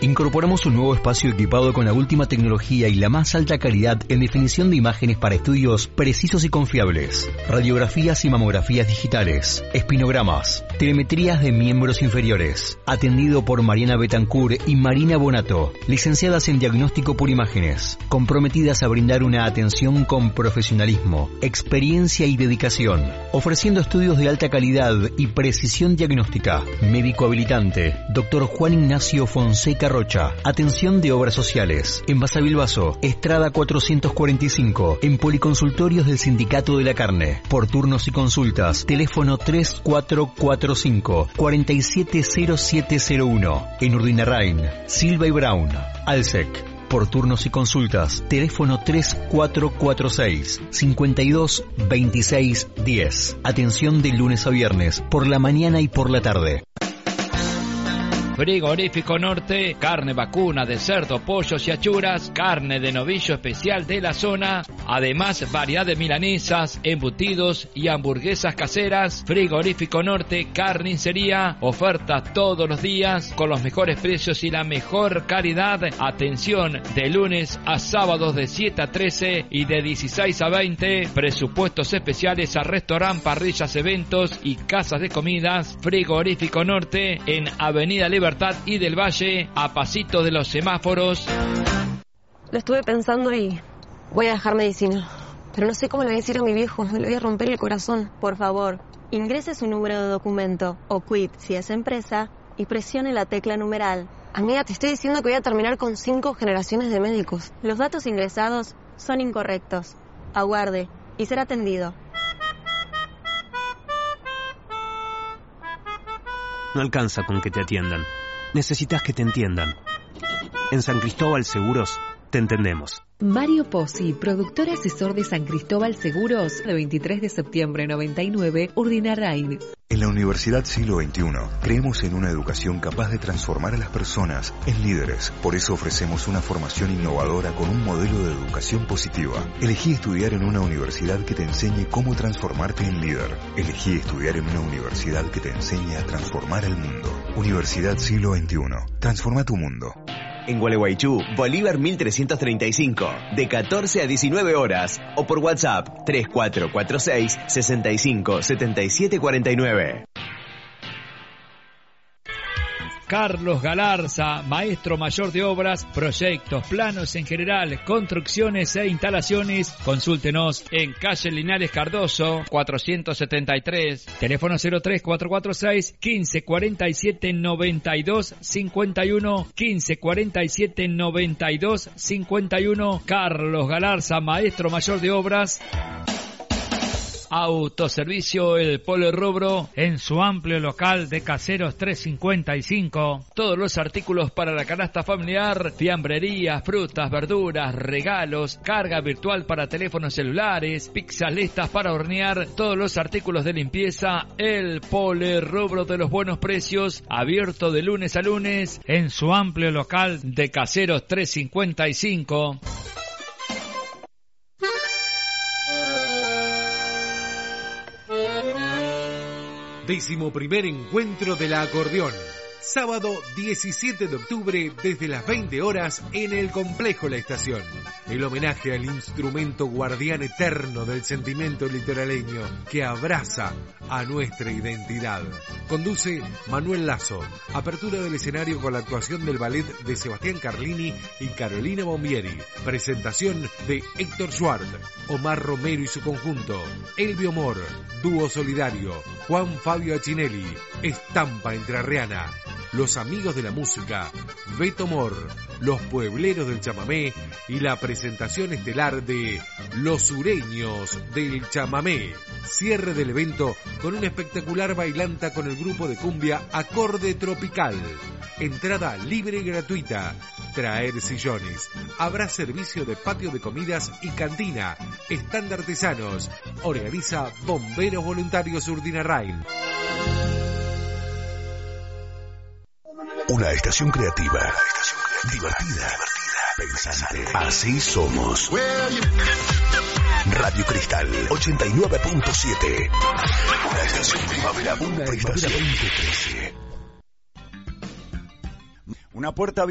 Incorporamos un nuevo espacio equipado con la última tecnología y la más alta calidad en definición de imágenes para estudios precisos y confiables. Radiografías y mamografías digitales, espinogramas, telemetrías de miembros inferiores. Atendido por Mariana Betancourt y Marina Bonato, licenciadas en diagnóstico por imágenes, comprometidas a brindar una atención con profesionalismo, experiencia y dedicación, ofreciendo estudios de alta calidad y precisión diagnóstica. Médico habilitante, Dr. Juan Ignacio Fonseca Rocha. Atención de obras sociales. En Basavilbaso, Estrada 445, en Policonsultorios del Sindicato de la Carne. Por turnos y consultas, teléfono 3445-470701. En Urdinarrain, Silva y Brown, Alsec. Por turnos y consultas, teléfono 3446-522610. Atención de lunes a viernes, por la mañana y por la tarde. Frigorífico Norte, carne vacuna de cerdo, pollos y achuras, carne de novillo especial de la zona, además variedad de milanesas, embutidos y hamburguesas caseras. Frigorífico Norte, carnicería, ofertas todos los días con los mejores precios y la mejor calidad. Atención de lunes a sábados de 7 a 13 y de 16 a 20. Presupuestos especiales a restaurante, parrillas, eventos y casas de comidas. Frigorífico Norte en Avenida Libertad y del Valle, a pasitos de los semáforos. Lo estuve pensando y voy a dejar medicina. Pero no sé cómo le voy a decir a mi viejo, me le voy a romper el corazón. Por favor, ingrese su número de documento o quit si es empresa y presione la tecla numeral. Amiga, te estoy diciendo que voy a terminar con 5 generaciones de médicos. Los datos ingresados son incorrectos. Aguarde y será atendido. No alcanza con que te atiendan. Necesitas que te entiendan. En San Cristóbal Seguros te entendemos. Mario Pozzi, productor asesor de San Cristóbal Seguros, de 23 de septiembre 99, Urdinarrain. En la Universidad Siglo XXI creemos en una educación capaz de transformar a las personas en líderes. Por eso ofrecemos una formación innovadora con un modelo de educación positiva. Elegí estudiar en una universidad que te enseñe cómo transformarte en líder. Elegí estudiar en una universidad que te enseñe a transformar el mundo. Universidad Siglo XXI. Transforma tu mundo. En Gualeguaychú, Bolívar 1335, de 14 a 19 horas, o por WhatsApp 3446 65 77 49. Carlos Galarza, maestro mayor de obras, proyectos, planos en general, construcciones e instalaciones. Consúltenos en calle Linares Cardoso, 473, teléfono 03446 1547 92 51, 1547 92 51. Carlos Galarza, maestro mayor de obras. Autoservicio El Polerrubro en su amplio local de Caseros 355. Todos los artículos para la canasta familiar, fiambrerías, frutas, verduras, regalos, carga virtual para teléfonos celulares, pizzas listas para hornear, todos los artículos de limpieza. El Polerrubro de los buenos precios, abierto de lunes a lunes en su amplio local de Caseros 355. 11º encuentro de la acordeón. Sábado 17 de octubre desde las 20 horas en el Complejo La Estación. El homenaje al instrumento guardián eterno del sentimiento litoraleño que abraza a nuestra identidad. Conduce Manuel Lazo. Apertura del escenario con la actuación del ballet de Sebastián Carlini y Carolina Bombieri. Presentación de Héctor Schwartz, Omar Romero y su conjunto, Elvio Mor, Dúo Solidario, Juan Fabio Achinelli, Estampa Entrerriana, Los Amigos de la Música, Beto Mor, Los Puebleros del Chamamé y la presentación estelar de Los Sureños del Chamamé. Cierre del evento con una espectacular bailanta con el grupo de cumbia Acorde Tropical. Entrada libre y gratuita. Traer sillones. Habrá servicio de patio de comidas y cantina. Stand artesanos. Organiza Bomberos Voluntarios Urdinarrain. Una estación creativa, divertida, pensante. Así somos. Radio Cristal 89.7. Una estación primavera, una estación 2013. Una puerta